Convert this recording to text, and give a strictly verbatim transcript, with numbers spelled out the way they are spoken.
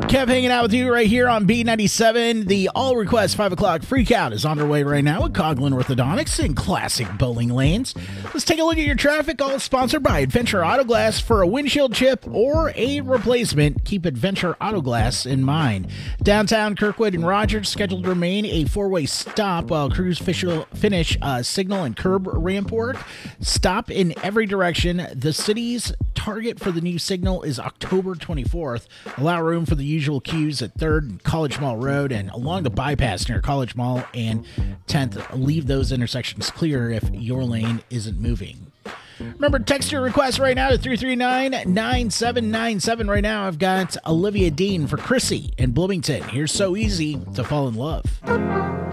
Kev hanging out with you right here on B ninety-seven. The All Request five o'clock Freak Out is underway right now with Coughlin Orthodontics in classic bowling lanes. Let's take a look at your traffic, all sponsored by Adventure Auto Glass. For a windshield chip or a replacement, keep Adventure Auto Glass in mind. Downtown Kirkwood and Rogers scheduled to remain a four-way stop while crews official finish uh, signal and curb ramp work. Stop in every direction. The city's target for the new signal is October twenty-fourth. Allow room for the usual queues at third and College Mall Road and along the bypass near College Mall and tenth. Leave those intersections clear if your lane isn't moving. Remember, text your request right now to three three nine, nine seven nine seven. Right now, I've got Olivia Dean for Chrissy in Bloomington. Here's So Easy to Fall in Love.